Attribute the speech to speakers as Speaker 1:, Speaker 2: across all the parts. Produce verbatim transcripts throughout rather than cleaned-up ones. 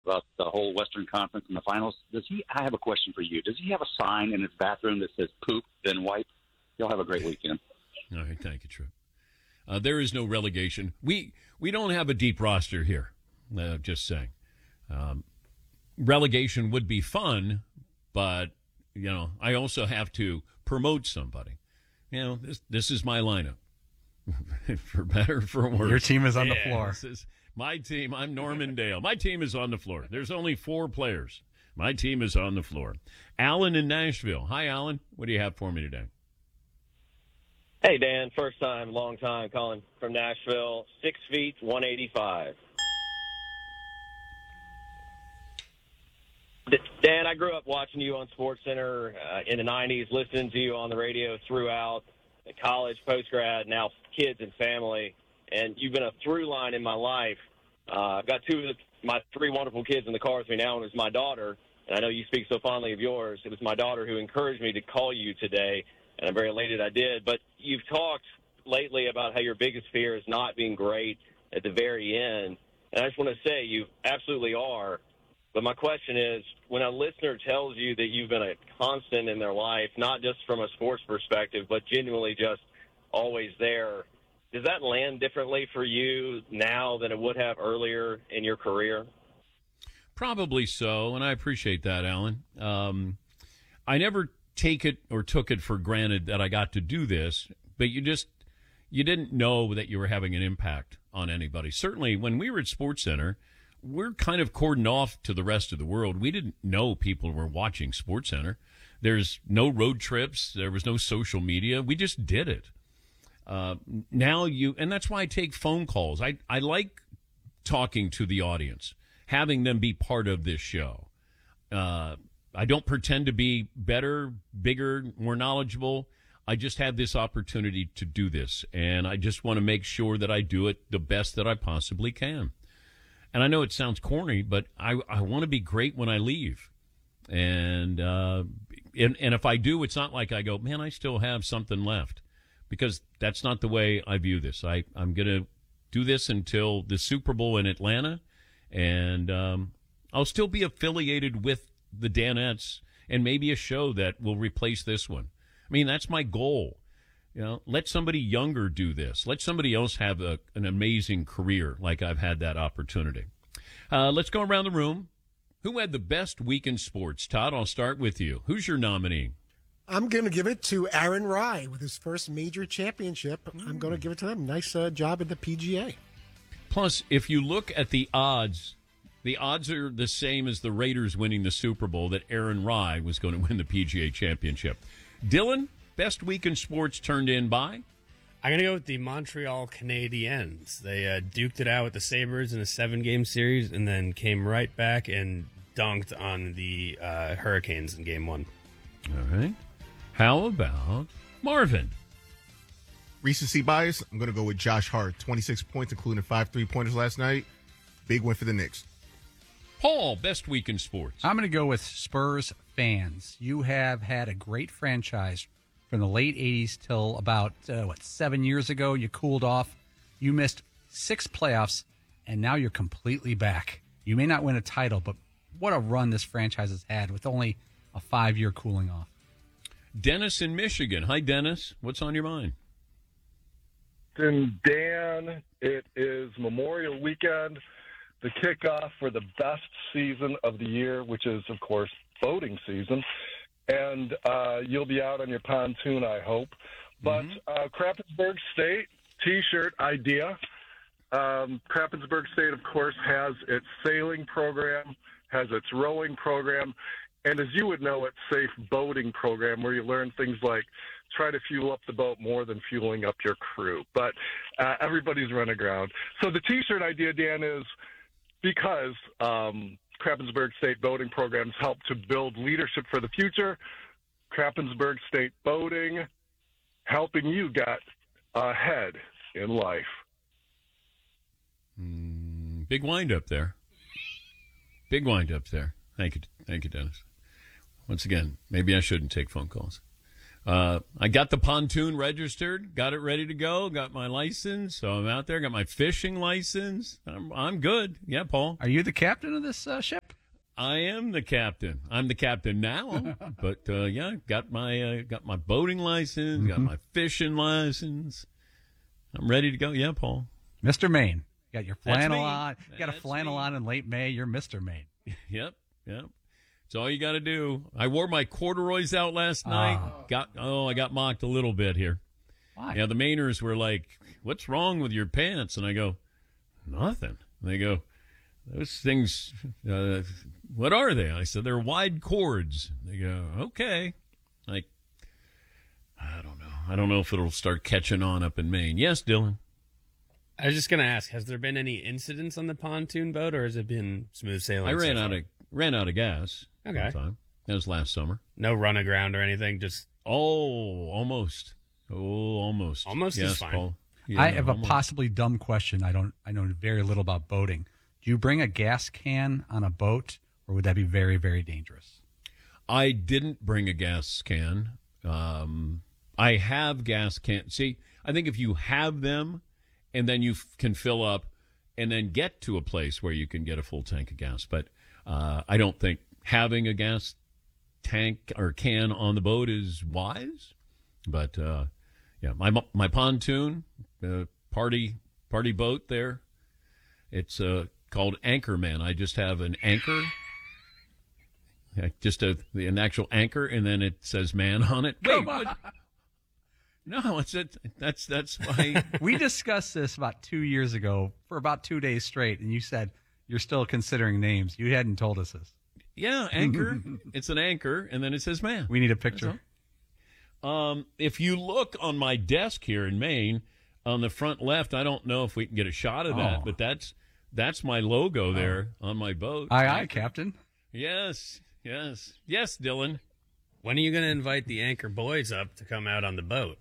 Speaker 1: about the whole Western Conference and the finals. Does he? I have a question for you. Does he have a sign in his bathroom that says "poop, then wipe"? Y'all have a great weekend.
Speaker 2: All right, thank you, Trip. Uh, there is no relegation. We we don't have a deep roster here. Uh, just saying. Um, relegation would be fun, but you know, I also have to promote somebody. You know, this this is my lineup. For better or for worse.
Speaker 3: Your team is on
Speaker 2: yeah,
Speaker 3: the floor.
Speaker 2: This is my team. I'm Norman Dale. My team is on the floor. There's only four players. My team is on the floor. Alan in Nashville. Hi, Alan. What do you have for me today?
Speaker 4: Hey, Dan. First time, long time calling from Nashville. Six feet, one eighty-five. Dan, I grew up watching you on SportsCenter uh, in the nineties, listening to you on the radio throughout. College, post-grad, now kids and family, and you've been a through line in my life. Uh, I've got two of the, my three wonderful kids in the car with me now, and it's my daughter, and I know you speak so fondly of yours. It was my daughter who encouraged me to call you today, and I'm very elated I did. But you've talked lately about how your biggest fear is not being great at the very end, and I just want to say you absolutely are. But my question is, when a listener tells you that you've been a constant in their life, not just from a sports perspective, but genuinely just always there, does that land differently for you now than it would have earlier in your career?
Speaker 2: Probably so, and I appreciate that, Alan. Um, I never take it or took it for granted that I got to do this, but you just you didn't know that you were having an impact on anybody. Certainly, when we were at SportsCenter, we're kind of cordoned off to the rest of the world. We didn't know people were watching SportsCenter. There's no road trips. There was no social media. We just did it. Uh, now you, and that's why I take phone calls. I, I like talking to the audience, having them be part of this show. Uh, I don't pretend to be better, bigger, more knowledgeable. I just had this opportunity to do this, and I just want to make sure that I do it the best that I possibly can. And I know it sounds corny, but I, I want to be great when I leave. And, uh, and and if I do, it's not like I go, man, I still have something left. Because that's not the way I view this. I, I'm going to do this until the Super Bowl in Atlanta. And um, I'll still be affiliated with the Danettes and maybe a show that will replace this one. I mean, that's my goal. You know, let somebody younger do this. Let somebody else have a, an amazing career like I've had that opportunity. Uh, let's go around the room. Who had the best week in sports? Todd, I'll start with you. Who's your nominee?
Speaker 5: I'm going to give it to Aaron Rai with his first major championship. Mm. I'm going to give it to him. Nice uh, job at the P G A.
Speaker 2: Plus, if you look at the odds, the odds are the same as the Raiders winning the Super Bowl that Aaron Rai was going to win the P G A championship. Dylan? Best week in sports turned in by?
Speaker 6: I'm going to go with the Montreal Canadiens. They uh, duked it out with the Sabres in a seven-game series and then came right back and dunked on the uh, Hurricanes in game one.
Speaker 2: All right. How about Marvin?
Speaker 7: Recency bias, I'm going to go with Josh Hart. twenty-six points, including five three-pointers last night. Big win for the Knicks.
Speaker 2: Paul, best week in sports.
Speaker 3: I'm going to go with Spurs fans. You have had a great franchise from the late eighties till about, uh, what, seven years ago. You cooled off. You missed six playoffs, and now you're completely back. You may not win a title, but what a run this franchise has had with only a five-year cooling off.
Speaker 2: Dennis in Michigan. Hi, Dennis. What's on your mind?
Speaker 8: And Dan, it is Memorial Weekend, the kickoff for the best season of the year, which is, of course, boating season. And uh, you'll be out on your pontoon, I hope. But mm-hmm. uh, Krappensburg State T-shirt idea. Um, Krappensburg State, of course, has its sailing program, has its rowing program, and as you would know, its safe boating program where you learn things like try to fuel up the boat more than fueling up your crew. But uh, everybody's run aground. So the T-shirt idea, Dan, is because um, Krappensburg State boating programs help to build leadership for the future. Krappensburg State Boating helping you get ahead in life.
Speaker 2: Mm, big wind up there. Big wind up there. Thank you. Thank you, Dennis. Once again, maybe I shouldn't take phone calls. Uh, I got the pontoon registered, got it ready to go, got my license, so I'm out there, got my fishing license. I'm, I'm good. Yeah, Paul.
Speaker 3: Are you the captain of this uh, ship?
Speaker 2: I am the captain. I'm the captain now, but uh, yeah, got my uh, got my boating license, mm-hmm. got my fishing license. I'm ready to go. Yeah, Paul.
Speaker 3: Mister Maine. You got your flannel
Speaker 2: me.
Speaker 3: on. You got a
Speaker 2: That's
Speaker 3: flannel
Speaker 2: me.
Speaker 3: on in late May. You're Mister Maine.
Speaker 2: Yep, yep. It's all you got to do. I wore my corduroys out last night.
Speaker 3: Oh.
Speaker 2: Got oh, I got mocked a little bit here.
Speaker 3: Why?
Speaker 2: Yeah, the Mainers were like, "What's wrong with your pants?" And I go, "Nothing." And they go, "Those things, uh, what are they?" I said, "They're wide cords." They go, "Okay." Like, I don't know. I don't know if it'll start catching on up in Maine. Yes, Dylan.
Speaker 6: I was just going to ask, has there been any incidents on the pontoon boat, or has it been smooth sailing?
Speaker 2: I ran
Speaker 6: so
Speaker 2: out
Speaker 6: far?
Speaker 2: of ran out of gas.
Speaker 6: Okay.
Speaker 2: one time. That was last summer.
Speaker 6: No run aground or anything, just
Speaker 2: Oh, almost. Oh, almost.
Speaker 6: Almost is
Speaker 2: yes,
Speaker 6: fine.
Speaker 2: Paul. Yeah,
Speaker 3: I have a
Speaker 2: almost.
Speaker 3: possibly dumb question. I don't. I know very little about boating. Do you bring a gas can on a boat, or would that be very, very dangerous?
Speaker 2: I didn't bring a gas can. Um, I have gas cans. See, I think if you have them, and then you f- can fill up, and then get to a place where you can get a full tank of gas. But uh, I don't think having a gas tank or can on the boat is wise. But uh, yeah, my my pontoon uh, party party boat there. It's uh, called Anchorman. I just have an anchor, yeah, just a an actual anchor, and then it says "man" on it. Wait, what? No, it's it. That's that's why
Speaker 3: We discussed this about two years ago for about two days straight, and you said you're still considering names. You hadn't told us this.
Speaker 2: yeah, anchor. It's an anchor, and then it says "man."
Speaker 3: We need a picture.
Speaker 2: Um, if you look on my desk here in Maine, on the front left, I don't know if we can get a shot of that,
Speaker 3: Oh.
Speaker 2: but that's that's my logo there on my boat.
Speaker 3: Aye, aye, Captain.
Speaker 2: Yes, yes, yes, Dylan.
Speaker 6: when are you going to invite the anchor boys up to come out on the boat?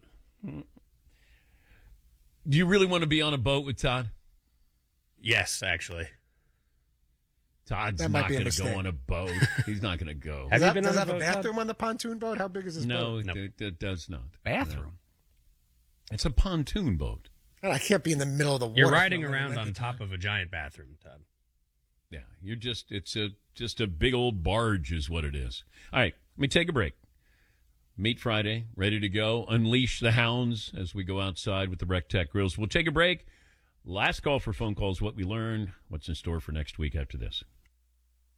Speaker 2: Do you really want to be on a boat with Todd?
Speaker 6: Yes, actually.
Speaker 2: Todd's
Speaker 5: That might
Speaker 2: not
Speaker 5: be a
Speaker 2: going to go
Speaker 5: mistake.
Speaker 2: on a boat. He's not going to go.
Speaker 6: Have
Speaker 5: Does,
Speaker 6: you
Speaker 5: that,
Speaker 6: been
Speaker 5: does
Speaker 6: on
Speaker 5: it have
Speaker 6: a
Speaker 5: a
Speaker 6: boat, Todd?
Speaker 5: bathroom on the pontoon boat? How big is this
Speaker 2: No,
Speaker 5: boat?
Speaker 6: Nope.
Speaker 2: it, it does not.
Speaker 3: Bathroom.
Speaker 2: It's a pontoon boat.
Speaker 5: God, I can't be in the middle of the water.
Speaker 6: You're
Speaker 5: for
Speaker 6: riding
Speaker 5: a long
Speaker 6: around
Speaker 5: length
Speaker 6: on
Speaker 5: of
Speaker 6: top
Speaker 5: time.
Speaker 6: of a giant bathroom, Todd.
Speaker 2: Yeah, you're just it's a just a big old barge is what it is. All right, let me take a break. Meat Friday, ready to go. Unleash the hounds as we go outside with the Rec Tech Grills. We'll take a break. Last call for phone calls, what we learned, what's in store for next week after this.